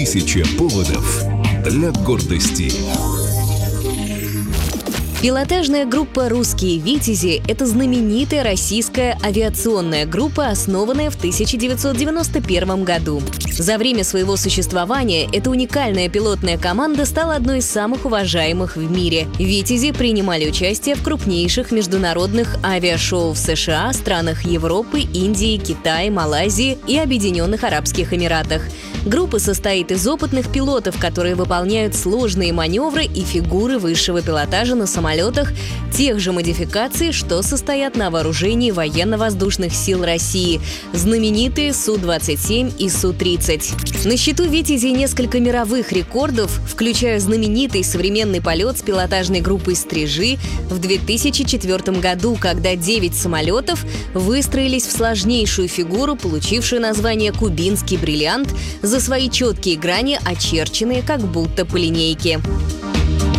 1000 поводов для гордости. Пилотажная группа «Русские Витязи» — это знаменитая российская авиационная группа, основанная в 1991 году. За время своего существования эта уникальная пилотная команда стала одной из самых уважаемых в мире. «Витязи» принимали участие в крупнейших международных авиашоу в США, странах Европы, Индии, Китае, Малайзии и Объединенных Арабских Эмиратах. Группа состоит из опытных пилотов, которые выполняют сложные маневры и фигуры высшего пилотажа на самолетах тех же модификаций, что состоят на вооружении военно-воздушных сил России – знаменитые Су-27 и Су-30. На счету «Витязей» несколько мировых рекордов, включая знаменитый современный полет с пилотажной группой «Стрижи» в 2004 году, когда 9 самолетов выстроились в сложнейшую фигуру, получившую название «Кубинский бриллиант», за свои четкие грани, очерченные как будто по линейке.